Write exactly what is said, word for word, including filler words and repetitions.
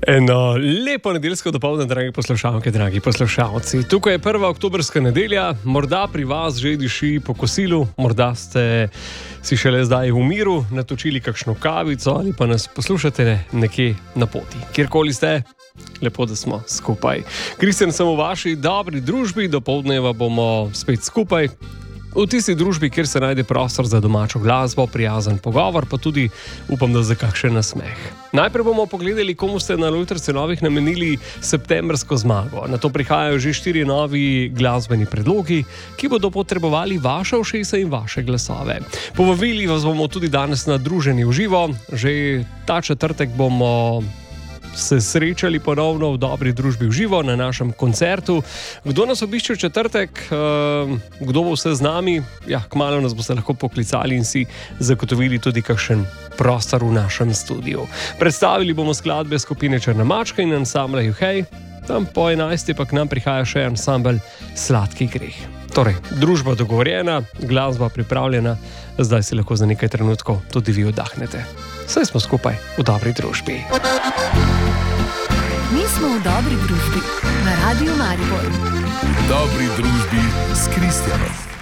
Eno lepo nedeljsko dopoldne, dragi poslušalke, dragi poslušalci. Tukaj je prva oktobrska nedelja, morda pri vas že diši po kosilu, morda ste si šele zdaj v miru natočili kakšno kavico ali pa nas poslušate nekje na poti. Kjerkoli ste, lepo, da smo skupaj. Kristjan sem v vaši dobri družbi, dopoldneva bomo spet skupaj. V tisti družbi, kjer se najde prostor za domačo glasbo, prijazen pogovor, pa tudi upam, da za kakšen nasmeh. Najprej bomo pogledali, komu ste na Lojtre Cenovih namenili septembrsko zmago. Na to prihajajo že štiri novi glasbeni predlogi, ki bodo potrebovali vaše ušesa in vaše glasove. Povabili vas bomo tudi danes na druženje v živo. Že ta četrtek bomo se srečali ponovno v dobri družbi v živo na našem koncertu. Kdo nas obišče v četrtek, kdo bo vse z nami, ja, kmalu nas boste lahko poklicali in si zagotovili tudi kakšen prostor v našem studiu. Predstavili bomo skladbe skupine Črna mačka in ansambla Juhej, tam po enajsti pa k nam prihaja še ansambel Sladki greh. Torej, družba dogovorjena, glasba pripravljena, zdaj si lahko za nekaj trenutkov tudi vi oddahnete. Saj smo skupaj v dobri družbi. Mi smo v dobri družbi na Radiu Maribor. V dobri družbi s Kristjanom.